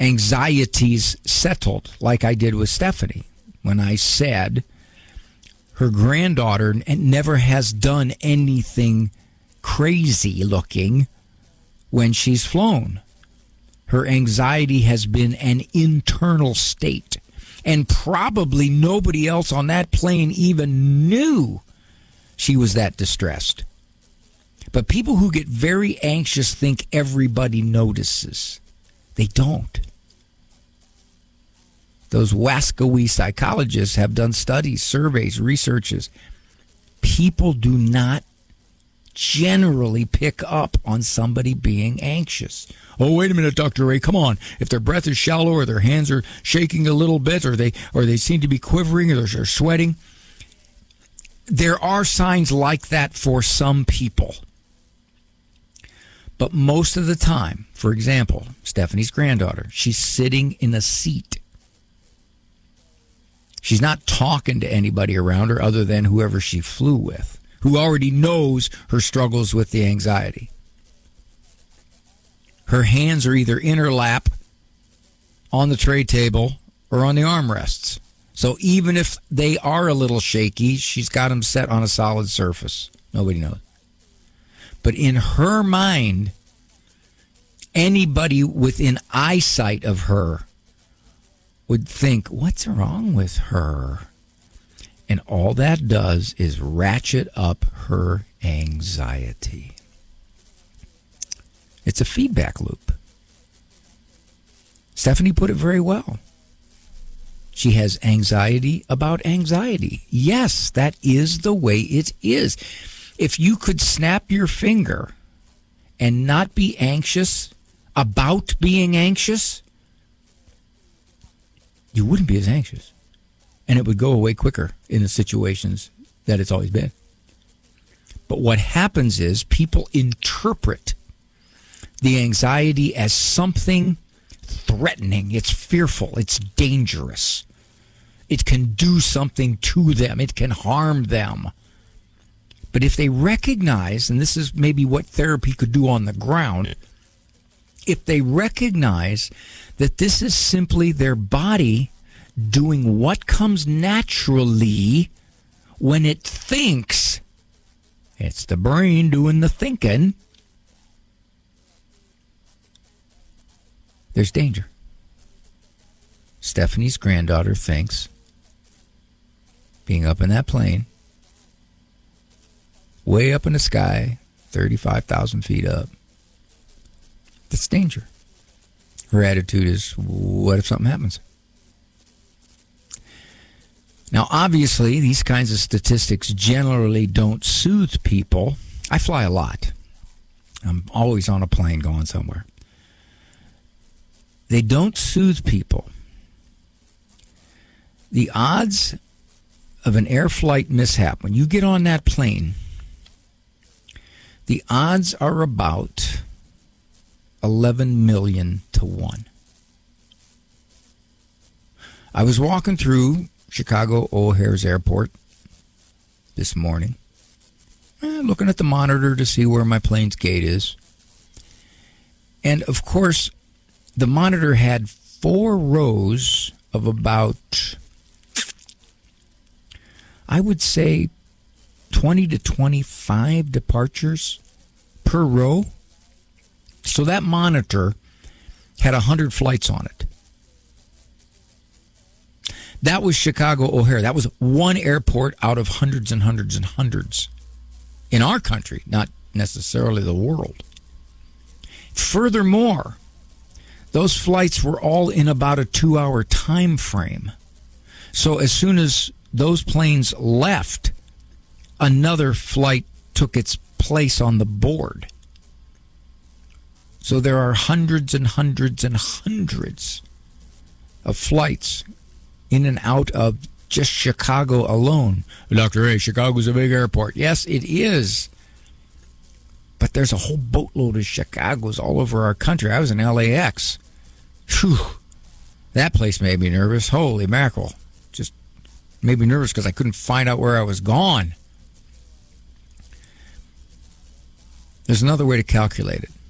anxieties settled, like I did with Stephanie when I said her granddaughter never has done anything crazy looking when she's flown. Her anxiety has been an internal state, and probably nobody else on that plane even knew she was that distressed. But people who get very anxious think everybody notices. They don't. Those wascally psychologists have done studies, surveys, researches. People do not generally pick up on somebody being anxious. Oh, wait a minute, Dr. Ray, come on. If their breath is shallow or their hands are shaking a little bit or they seem to be quivering or they're sweating, there are signs like that for some people. But most of the time, for example, Stephanie's granddaughter, she's sitting in a seat. She's not talking to anybody around her other than whoever she flew with, who already knows her struggles with the anxiety. Her hands are either in her lap, on the tray table, or on the armrests. So even if they are a little shaky, she's got them set on a solid surface. Nobody knows. But in her mind, anybody within eyesight of her would think, what's wrong with her? And all that does is ratchet up her anxiety. It's a feedback loop. Stephanie put it very well. She has anxiety about anxiety. Yes, that is the way it is. If you could snap your finger and not be anxious about being anxious, you wouldn't be as anxious. And it would go away quicker in the situations that it's always been. But what happens is people interpret the anxiety as something threatening. It's fearful. It's dangerous. It can do something to them. It can harm them. But if they recognize, and this is maybe what therapy could do on the ground, if they recognize that this is simply their body doing what comes naturally when it thinks, it's the brain doing the thinking, there's danger. Stephanie's granddaughter thinks being up in that plane, way up in the sky, 35,000 feet up, that's danger. Her attitude is, what if something happens? Now, obviously, these kinds of statistics generally don't soothe people. I fly a lot. I'm always on a plane going somewhere. They don't soothe people. The odds of an air flight mishap, when you get on that plane, the odds are about 11 million to 1. I was walking through Chicago O'Hare's Airport this morning, looking at the monitor to see where my plane's gate is. And, of course, the monitor had 4 rows of about, I would say, 20 to 25 departures per row. So that monitor had 100 flights on it. That was Chicago O'Hare. That was one airport out of hundreds and hundreds and hundreds in our country, not necessarily the world. Furthermore, those flights were all in about a 2-hour time frame. So as soon as those planes left, another flight took its place on the board. So there are hundreds and hundreds and hundreds of flights in and out of just Chicago alone. Dr. A, Chicago's a big airport. Yes, it is. But there's a whole boatload of Chicagos all over our country. I was in LAX. Phew. That place made me nervous. Holy mackerel. Just made me nervous because I couldn't find out where I was gone. There's another way to calculate it.